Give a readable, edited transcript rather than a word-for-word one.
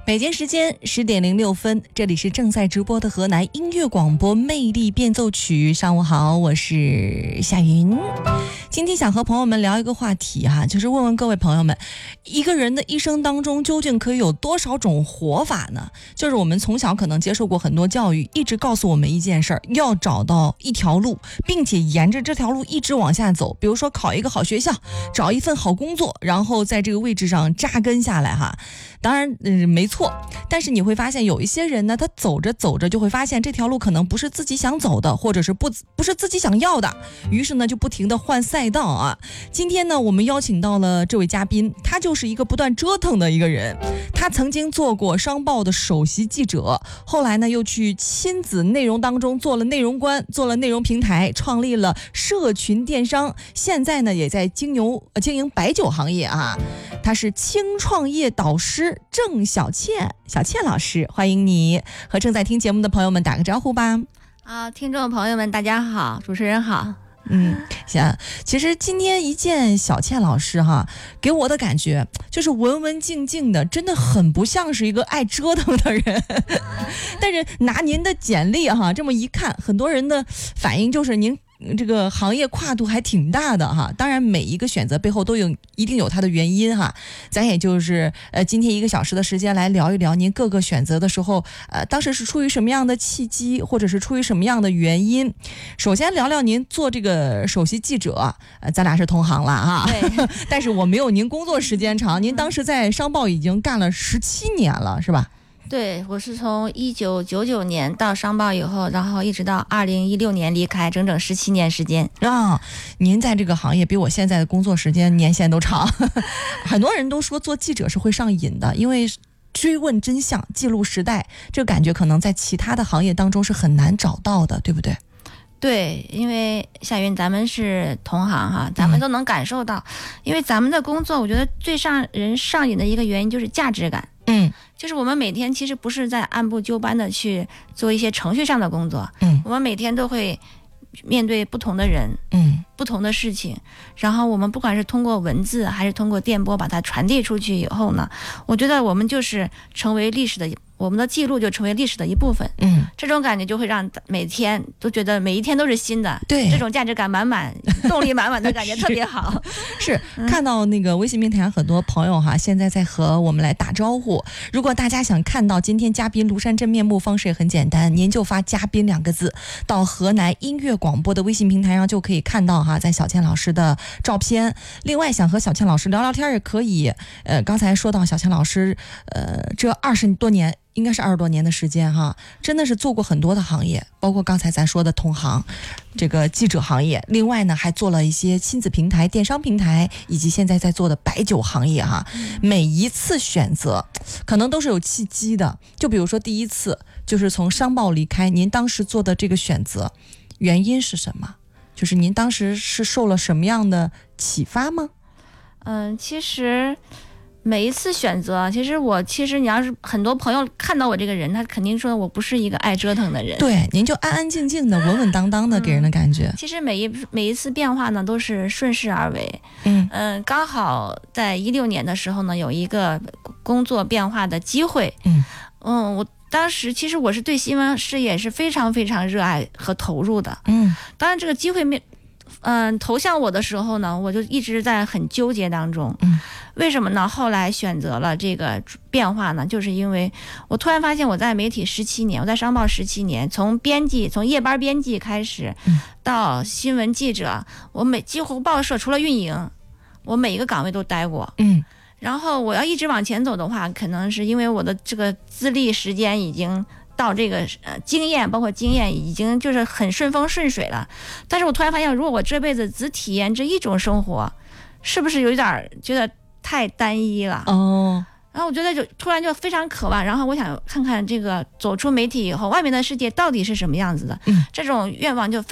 北京时间10:06，这里是正在直播的河南音乐广播魅力变奏曲。上午好，我是夏云。今天想和朋友们聊一个话题哈，就是问问各位朋友们，一个人的一生当中究竟可以有多少种活法呢？就是我们从小可能接受过很多教育，一直告诉我们一件事儿，要找到一条路，并且沿着这条路一直往下走。比如说考一个好学校，找一份好工作，然后在这个位置上扎根下来哈。当然没错，但是你会发现有一些人呢，他走着走着就会发现这条路可能不是自己想走的，或者是不是自己想要的，于是呢就不停的换赛道啊。今天呢我们邀请到了这位嘉宾，他就是一个不断折腾的一个人。他曾经做过商报的首席记者，后来呢又去亲子内容当中做了内容官，做了内容平台，创立了社群电商，现在呢也在经营白酒行业啊。他是轻创业导师郑小倩老师，欢迎你，和正在听节目的朋友们打个招呼吧。 听众朋友们大家好，主持人好。 行，其实今天一见小倩老师哈，给我的感觉就是文文静静的，真的很不像是一个爱折腾的人。但是拿您的简历哈，这么一看，很多人的反应就是您这个行业跨度还挺大的哈。当然每一个选择背后都一定有它的原因哈。咱也就是今天1个小时的时间来聊一聊您各个选择的时候，当时是出于什么样的契机，或者是出于什么样的原因。首先聊聊您做这个首席记者，咱俩是同行了哈。 对。 但是我没有您工作时间长，您当时在商报已经干了17年了，是吧？ 对，我是从1999年到商报以后，然后一直到2016年离开，整整17年时间。 您在这个行业比我现在的工作时间年限都长。很多人都说做记者是会上瘾的，因为追问真相，记录时代，这个感觉可能在其他的行业当中是很难找到的，对不对？ 对，因为夏云咱们是同行哈，咱们都能感受到，因为咱们的工作我觉得最让人上瘾的一个原因就是价值感。就是我们每天其实不是在按部就班的去做一些程序上的工作，我们每天都会面对不同的人，不同的事情，然后我们不管是通过文字还是通过电波把它传递出去以后呢，我觉得我们就是成为历史的，我们的记录就成为历史的一部分。这种感觉就会让每天都觉得每一天都是新的，对，这种价值感满满，动力满满的感觉特别好。 是看到那个微信平台上很多朋友哈，现在在和我们来打招呼。如果大家想看到今天嘉宾庐山真面目，方式也很简单，您就发嘉宾2个字到河南音乐广播的微信平台上就可以看到哈，在小倩老师的照片。另外想和小倩老师聊聊天也可以，刚才说到小倩老师这20多年，应该是20多年的时间哈，真的是做过很多的行业，包括刚才咱说的同行这个记者行业，另外呢还做了一些亲子平台、电商平台，以及现在在做的白酒行业哈。每一次选择可能都是有契机的，就比如说第一次就是从商报离开，您当时做的这个选择原因是什么？就是您当时是受了什么样的启发吗？ 其实每一次选择，其实你要是很多朋友看到我这个人，他肯定说我不是一个爱折腾的人。对， 您就安安静静的、稳稳当当的给人的感觉。 其实每一次变化呢，都是顺势而为。刚好在16年的时候呢，有一个工作变化的机会。我当时其实我是对新闻事业是非常非常热爱和投入的。当然这个机会投向我的时候呢，我就一直在很纠结当中。为什么呢？后来选择了这个变化呢，就是因为我突然发现我在媒体17年，我在商报17年，从夜班编辑开始到新闻记者，我几乎报社除了运营，我每一个岗位都待过。然后我要一直往前走的话，可能是因为我的这个资历时间已经到这个经验，包括经验已经就是很顺风顺水了。但是我突然发现，如果我这辈子只体验这一种生活，是不是有点觉得太单一了？然后我觉得突然就非常渴望，然后我想看看这个走出媒体以后，外面的世界到底是什么样子的。这种愿望就